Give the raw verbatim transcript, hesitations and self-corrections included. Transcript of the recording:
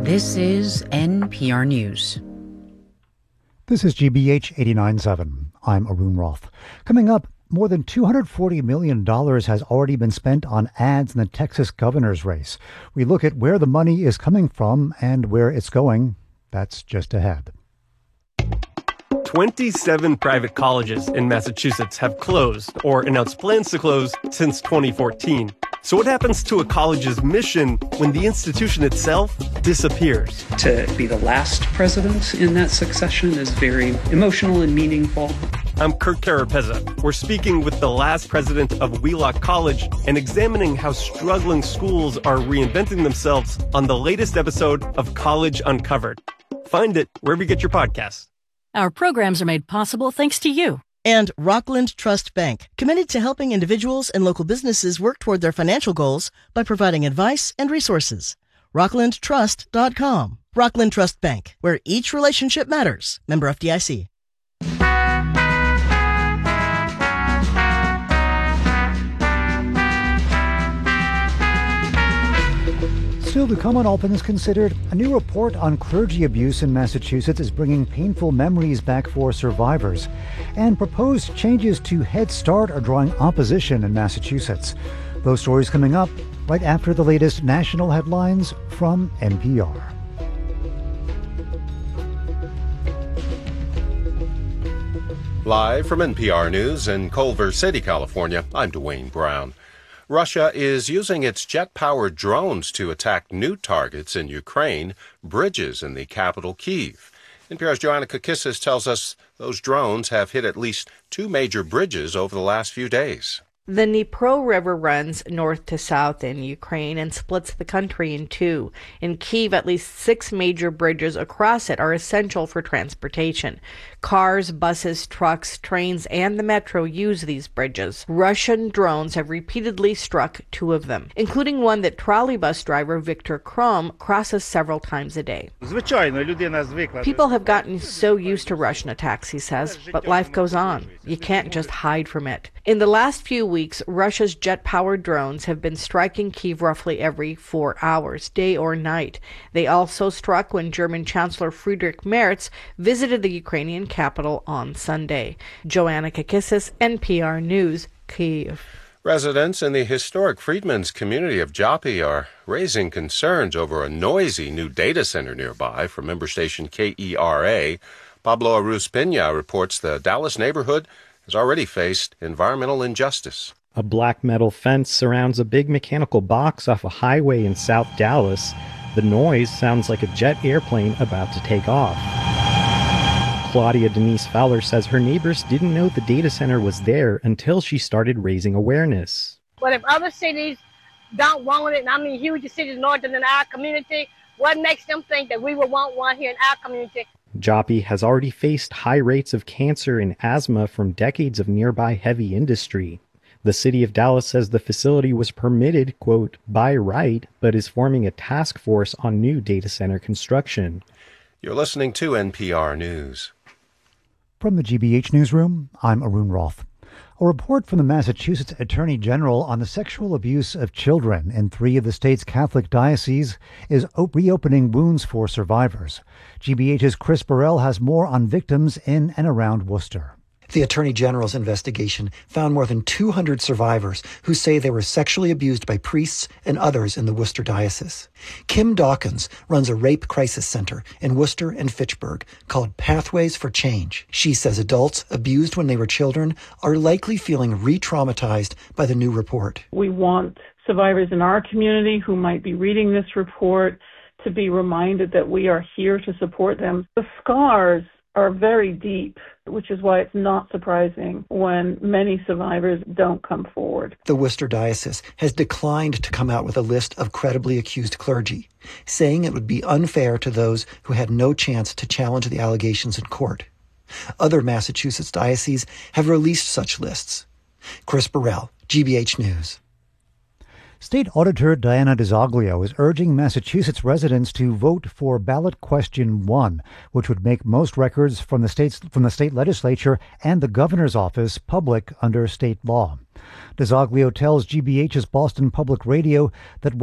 This is N P R News. This is G B H eighty-nine point seven. I'm Arun Roth. Coming up, more than two hundred forty million dollars has already been spent on ads in the Texas governor's race. We look at where the money is coming from and where it's going. That's just ahead. twenty-seven private colleges in Massachusetts have closed or announced plans to close since twenty fourteen. So what happens to a college's mission when the institution itself disappears? To be the last president in that succession is very emotional and meaningful. I'm Kirk Carapezza. We're speaking with the last president of Wheelock College and examining how struggling schools are reinventing themselves on the latest episode of College Uncovered. Find it wherever you get your podcasts. Our programs are made possible thanks to you. And Rockland Trust Bank, committed to helping individuals and local businesses work toward their financial goals by providing advice and resources. rockland trust dot com. Rockland Trust Bank, where each relationship matters. Member F D I C. Still to come on All Things Considered, a new report on clergy abuse in Massachusetts is bringing painful memories back for survivors. And proposed changes to Head Start are drawing opposition in Massachusetts. Those stories coming up right after the latest national headlines from N P R. Live from N P R News in Culver City, California, I'm Dwayne Brown. Russia is using its jet-powered drones to attack new targets in Ukraine, bridges in the capital, Kyiv. N P R's Joanna Kakissis tells us those drones have hit at least two major bridges over the last few days. The Dnipro River runs north to south in Ukraine and splits the country in two. In Kyiv, at least six major bridges across it are essential for transportation. Cars, buses, trucks, trains, and the metro use these bridges. Russian drones have repeatedly struck two of them, including one that trolley bus driver Viktor Krom crosses several times a day. People have gotten so used to Russian attacks, he says, but life goes on. You can't just hide from it. In the last few weeks, Russia's jet-powered drones have been striking Kyiv roughly every four hours, day or night. They also struck when German Chancellor Friedrich Merz visited the Ukrainian capital on Sunday. Joanna Kakissis, N P R News, Kyiv. Residents in the historic Freedmen's community of Joppy are raising concerns over a noisy new data center nearby from member station K E R A. Pablo Aruz-Pena reports the Dallas neighborhood has already faced environmental injustice. A black metal fence surrounds a big mechanical box off a highway in South Dallas. The noise sounds like a jet airplane about to take off. Claudia Denise Fowler says her neighbors didn't know the data center was there until she started raising awareness. But if other cities don't want it, and I mean huge cities larger than our community, what makes them think that we would want one here in our community? Joppy has already faced high rates of cancer and asthma from decades of nearby heavy industry. The city of Dallas says the facility was permitted, quote, by right, but is forming a task force on new data center construction. You're listening to N P R News. From the G B H Newsroom, I'm Arun Roth. A report from the Massachusetts Attorney General on the sexual abuse of children in three of the state's Catholic dioceses is reopening wounds for survivors. G B H's Chris Burrell has more on victims in and around Worcester. The Attorney General's investigation found more than two hundred survivors who say they were sexually abused by priests and others in the Worcester Diocese. Kim Dawkins runs a rape crisis center in Worcester and Fitchburg called Pathways for Change. She says adults abused when they were children are likely feeling re-traumatized by the new report. We want survivors in our community who might be reading this report to be reminded that we are here to support them. The scars are very deep, which is why it's not surprising when many survivors don't come forward. The Worcester Diocese has declined to come out with a list of credibly accused clergy, saying it would be unfair to those who had no chance to challenge the allegations in court. Other Massachusetts dioceses have released such lists. Chris Burrell, G B H News. State Auditor Diana DiZoglio is urging Massachusetts residents to vote for ballot question one, which would make most records from the state's from the state legislature and the governor's office public under state law. DiZoglio tells G B H's Boston Public Radio that